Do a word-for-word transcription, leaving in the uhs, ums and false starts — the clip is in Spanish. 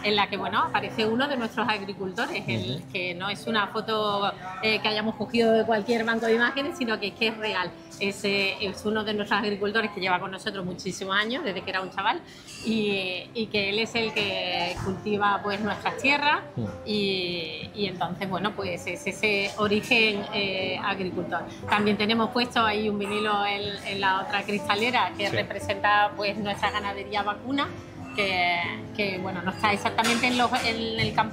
en la que, bueno, aparece uno de nuestros agricultores, el, que no es una foto eh, que hayamos cogido de cualquier banco de imágenes, sino que es que es real. Es, eh, es uno de nuestros agricultores que lleva con nosotros muchísimos años, desde que era un chaval, y, y que él es el que cultiva pues nuestras tierras, y, y entonces, bueno, pues es ese origen eh, agricultor. También tenemos puesto ahí un vinilo en, en la otra cristalera que sí. representa pues nuestra ganadería vacuna, que, que bueno, no está exactamente en, los, en el campo